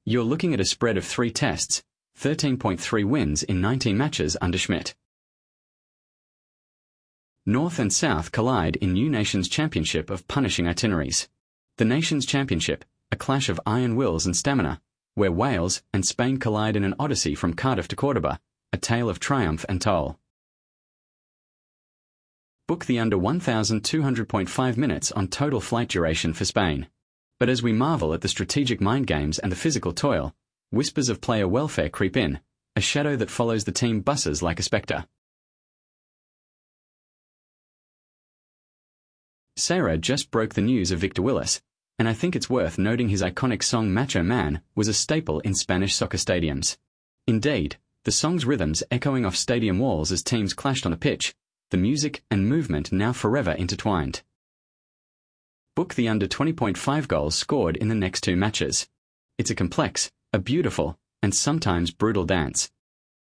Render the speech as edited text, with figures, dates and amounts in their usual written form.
You're looking at a spread of 3 tests, 13.3 wins in 19 matches under Schmidt. North and South collide in new Nations Championship of punishing itineraries. The Nations Championship, a clash of iron wills and stamina, where Wales and Spain collide in an odyssey from Cardiff to Cordoba, a tale of triumph and toil. Book the under 1,200.5 minutes on total flight duration for Spain. But as we marvel at the strategic mind games and the physical toil, whispers of player welfare creep in, a shadow that follows the team buses like a spectre. Sarah just broke the news of Victor Willis, and I think it's worth noting his iconic song Macho Man was a staple in Spanish soccer stadiums. Indeed, the song's rhythms echoing off stadium walls as teams clashed on the pitch, the music and movement now forever intertwined. Book the under 20.5 goals scored in the next 2 matches. It's a complex, a beautiful, and sometimes brutal dance.